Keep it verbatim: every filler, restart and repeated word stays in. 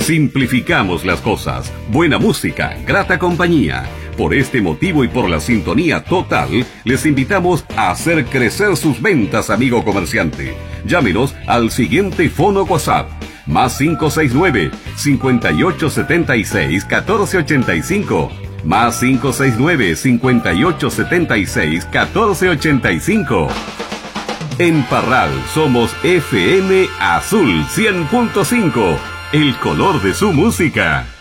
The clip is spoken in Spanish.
Simplificamos las cosas. Buena música, grata compañía. Por este motivo y por la sintonía total, les invitamos a hacer crecer sus ventas, amigo comerciante. Llámenos al siguiente fono WhatsApp. Más cinco seis nueve, cinco ocho siete seis, uno cuatro ocho cinco. Más cinco seis nueve, cinco ocho siete seis, uno cuatro ocho cinco. En Parral somos F M Azul cien punto cinco, el color de su música.